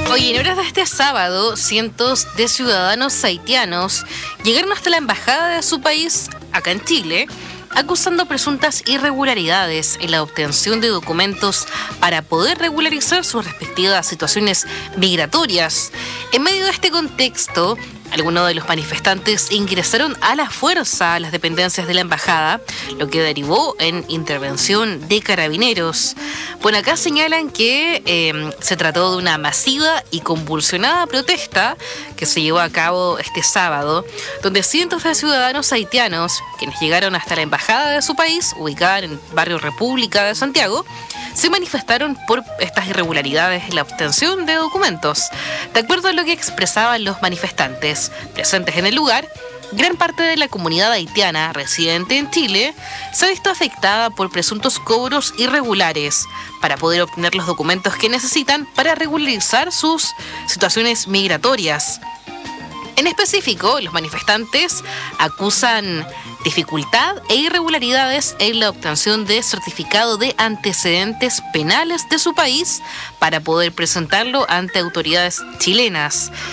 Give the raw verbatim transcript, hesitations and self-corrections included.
Oye, en horas de este sábado, cientos de ciudadanos haitianos llegaron hasta la embajada de su país, acá en Chile, acusando presuntas irregularidades en la obtención de documentos para poder regularizar sus respectivas situaciones migratorias. En medio de este contexto, algunos de los manifestantes ingresaron a la fuerza a las dependencias de la embajada, lo que derivó en intervención de carabineros. Bueno, acá señalan que eh, se trató de una masiva y convulsionada protesta que se llevó a cabo este sábado, donde cientos de ciudadanos haitianos, quienes llegaron hasta la embajada de su país, ubicada en el barrio República de Santiago, se manifestaron por estas irregularidades en la obtención de documentos. De acuerdo a lo que expresaban los manifestantes presentes en el lugar, gran parte de la comunidad haitiana residente en Chile se ha visto afectada por presuntos cobros irregulares para poder obtener los documentos que necesitan para regularizar sus situaciones migratorias. En específico, los manifestantes acusan dificultad e irregularidades en la obtención de certificado de antecedentes penales de su país para poder presentarlo ante autoridades chilenas.